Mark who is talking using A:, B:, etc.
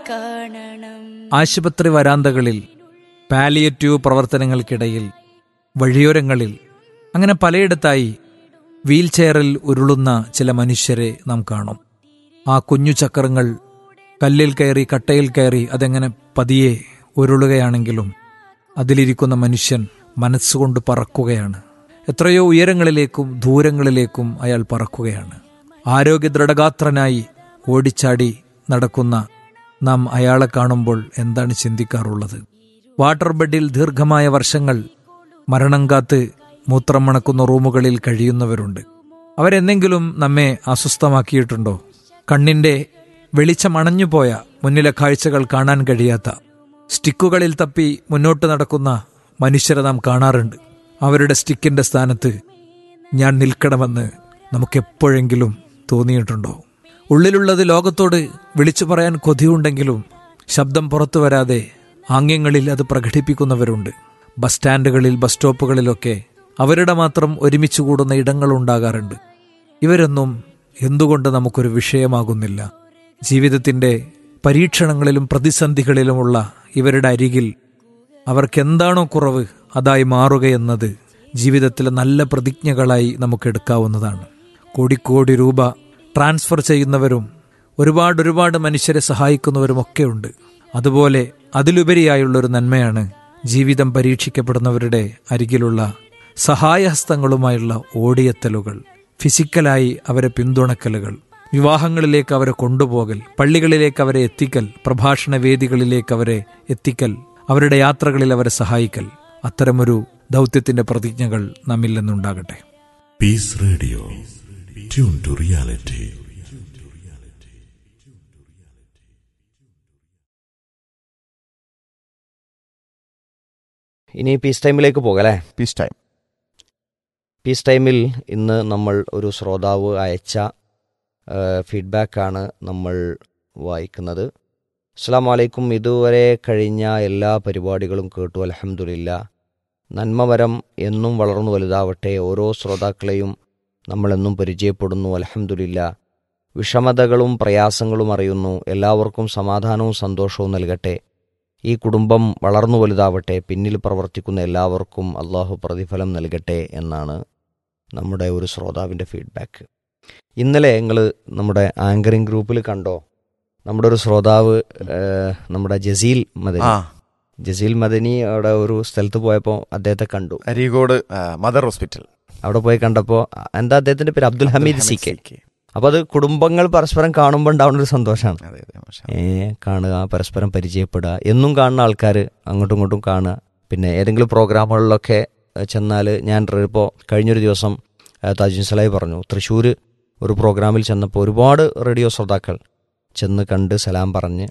A: ആശുപത്രി വരാന്തകളിൽ, പാലിയേറ്റീവ് പ്രവർത്തനങ്ങൾക്കിടയിൽ, വഴിയോരങ്ങളിൽ, അങ്ങനെ പലയിടത്തായി വീൽചെയറിൽ ഉരുളുന്ന ചില മനുഷ്യരെ നാം കാണും. ആ കുഞ്ഞു ചക്രങ്ങൾ കല്ലിൽ കയറി, കട്ടയിൽ കയറി അതെങ്ങനെ പതിയെ ഉരുളുകയാണെങ്കിലും അതിലിരിക്കുന്ന മനുഷ്യൻ മനസ്സുകൊണ്ട് പറക്കുകയാണ്. എത്രയോ ഉയരങ്ങളിലേക്കും ദൂരങ്ങളിലേക്കും അയാൾ പറക്കുകയാണ്. ആരോഗ്യ ദൃഢഗാത്രനായി ഓടിച്ചാടി നടക്കുന്ന നാം അയാളെ കാണുമ്പോൾ എന്താണ് ചിന്തിക്കാറുള്ളത്? വാട്ടർ ബെഡിൽ ദീർഘമായ വർഷങ്ങൾ മരണം കാത്ത് മൂത്രം മണക്കുന്ന റൂമുകളിൽ കഴിയുന്നവരുണ്ട്. അവരെന്തെങ്കിലും നമ്മെ അസ്വസ്ഥമാക്കിയിട്ടുണ്ടോ? കണ്ണിന്റെ വെളിച്ചം അണഞ്ഞുപോയ, മുന്നിലെ കാഴ്ചകൾ കാണാൻ കഴിയാത്ത, സ്റ്റിക്കുകളിൽ തപ്പി മുന്നോട്ട് നടക്കുന്ന മനുഷ്യരെ നാം കാണാറുണ്ട്. അവരുടെ സ്റ്റിക്കിന്റെ സ്ഥാനത്ത് ഞാൻ നിൽക്കണമെന്ന് നമുക്കെപ്പോഴെങ്കിലും തോന്നിയിട്ടുണ്ടോ? ഉള്ളിലുള്ളത് ലോകത്തോട് വിളിച്ചു പറയാൻ കൊതിയുണ്ടെങ്കിലും ശബ്ദം പുറത്തു വരാതെ ആംഗ്യങ്ങളിൽ അത് പ്രകടിപ്പിക്കുന്നവരുണ്ട്. ബസ് സ്റ്റാൻഡുകളിൽ, ബസ് സ്റ്റോപ്പുകളിലൊക്കെ അവരുടെ മാത്രം ഒരുമിച്ച് കൂടുന്ന ഇടങ്ങളുണ്ടാകാറുണ്ട്. ഇവരൊന്നും എന്തുകൊണ്ട് നമുക്കൊരു വിഷയമാകുന്നില്ല? ജീവിതത്തിൻ്റെ പരീക്ഷണങ്ങളിലും പ്രതിസന്ധികളിലുമുള്ള ഇവരുടെ അരികിൽ അവർക്കെന്താണോ കുറവ് അതായി മാറുകയെന്നത് ജീവിതത്തിലെ നല്ല പ്രതിജ്ഞകളായി നമുക്കെടുക്കാവുന്നതാണ്. കോടിക്കോടി രൂപ ട്രാൻസ്ഫർ ചെയ്യുന്നവരും ഒരുപാട് മനുഷ്യരെ സഹായിക്കുന്നവരുമൊക്കെ ഉണ്ട്. അതുപോലെ അതിലുപരിയായുള്ളൊരു നന്മയാണ് ജീവിതം പരീക്ഷിക്കപ്പെടുന്നവരുടെ അരികിലുള്ള സഹായഹസ്തങ്ങളുമായുള്ള ഓടിയെത്തലുകൾ, ഫിസിക്കലായി അവരെ പിന്തുണക്കലുകൾ, വിവാഹങ്ങളിലേക്ക് അവരെ കൊണ്ടുപോകൽ, പള്ളികളിലേക്ക് അവരെ എത്തിക്കൽ, പ്രഭാഷണ വേദികളിലേക്ക് അവരെ എത്തിക്കൽ, അവരുടെ യാത്രകളിൽ അവരെ സഹായിക്കൽ. അത്തരമൊരു ദൗത്യത്തിന്റെ പ്രതിജ്ഞകൾ നമ്മിൽ നിന്നുണ്ടാകട്ടെ.
B: Piece radio, tune to reality.
C: ഇനി പീസ് ടൈമിലേക്ക് പോകല്ലേ?
D: പീസ്
C: ടൈമിൽ ഇന്ന് നമ്മൾ ഒരു ശ്രോതാവ് അയച്ച ഫീഡ്ബാക്കാണ് നമ്മൾ വായിക്കുന്നത്. അസ്സലാമു അലൈക്കും. ഇതുവരെ കഴിഞ്ഞ എല്ലാ പരിപാടികളും കേട്ടു, അൽഹംദുലില്ലാ. നന്മമരം എന്നും വളർന്നു വലുതാവട്ടെ. ഓരോ ശ്രോതാക്കളെയും നമ്മളെന്നും പരിചയപ്പെടുന്നു, അൽഹംദുലില്ലാ. വിഷമതകളും പ്രയാസങ്ങളും അറിയുന്നു. എല്ലാവർക്കും സമാധാനവും സന്തോഷവും നൽകട്ടെ. ഈ കുടുംബം വളർന്നു വലുതാവട്ടെ. പിന്നിൽ പ്രവർത്തിക്കുന്ന എല്ലാവർക്കും അള്ളാഹു പ്രതിഫലം നൽകട്ടെ എന്നാണ് നമ്മുടെ ഒരു ശ്രോതാവിൻ്റെ ഫീഡ്ബാക്ക്. ഇന്നലെ നിങ്ങൾ നമ്മുടെ ആങ്കറിംഗ് ഗ്രൂപ്പിൽ കണ്ടോ? നമ്മുടെ ഒരു ശ്രോതാവ്, നമ്മുടെ ജസീൽ മദനി അവിടെ ഒരു സ്ഥലത്ത് പോയപ്പോൾ അദ്ദേഹത്തെ കണ്ടു.
D: അരീകോട് മദർ ഹോസ്പിറ്റൽ
C: അവിടെ പോയി കണ്ടപ്പോൾ എന്താ അദ്ദേഹത്തിൻ്റെ പേര്? Abdul Hameed C K. അപ്പോൾ അത് കുടുംബങ്ങൾ പരസ്പരം കാണുമ്പോൾ ഉണ്ടാവുന്ന ഒരു സന്തോഷമാണ്. കാണുക, പരസ്പരം പരിചയപ്പെടുക, എന്നും കാണുന്ന ആൾക്കാർ അങ്ങോട്ടും ഇങ്ങോട്ടും കാണുക. പിന്നെ ഏതെങ്കിലും പ്രോഗ്രാമുകളിലൊക്കെ ചെന്നാൽ, ഞാൻ ഇപ്പോൾ കഴിഞ്ഞൊരു ദിവസം താജുൻ സലായി പറഞ്ഞു, തൃശ്ശൂർ ഒരു പ്രോഗ്രാമിൽ ചെന്നപ്പോൾ ഒരുപാട് റേഡിയോ ശ്രോതാക്കൾ ചെന്ന് കണ്ട് സലാം പറഞ്ഞ്